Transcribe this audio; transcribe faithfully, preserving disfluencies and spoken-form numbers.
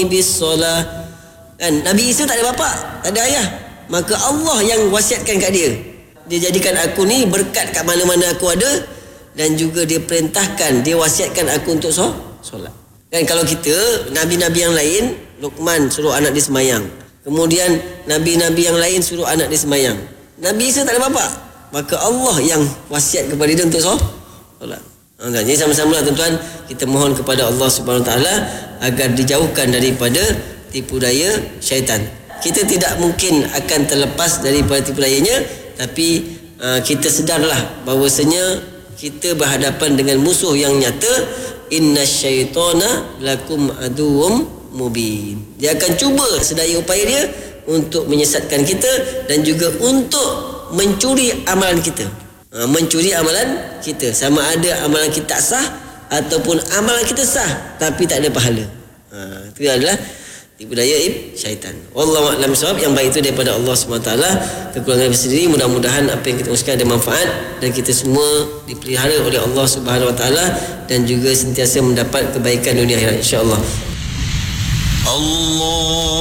bis-solah. Kan Nabi Isa tak ada bapa, tak ada ayah. Maka Allah yang wasiatkan kat dia. Dia jadikan aku ni berkat kat mana-mana aku ada, dan juga dia perintahkan, dia wasiatkan aku untuk solat. Kan kalau kita, nabi-nabi yang lain, Luqman suruh anak dia semayang. Kemudian nabi-nabi yang lain suruh anak dia semayang. Nabi Isa tak ada bapa, maka Allah yang wasiat kepada dia untuk solat. Ha, kan? Jadi sama-sama lah tuan-tuan, kita mohon kepada Allah Subhanahu Wa Taala agar dijauhkan daripada tipu daya syaitan. Kita tidak mungkin akan terlepas daripada tipu dayanya, tapi uh, kita sedarlah bahawasanya kita berhadapan dengan musuh yang nyata. Innasyaitana lakum aduwwum mubin. Dia akan cuba sedaya upaya dia untuk menyesatkan kita dan juga untuk mencuri amalan kita. Uh, mencuri amalan kita, sama ada amalan kita sah ataupun amalan kita sah tapi tak ada pahala. Uh, itu adalah tipu daya syaitan. Wallahu a'lam bissawab. Yang baik itu daripada Allah Subhanahu Wa Taala, kekurangan diri sendiri. Mudah-mudahan apa yang kita usahakan ada manfaat dan kita semua dipelihara oleh Allah Subhanahu Wa Taala dan juga sentiasa mendapat kebaikan dunia akhirat, insya-Allah. Allah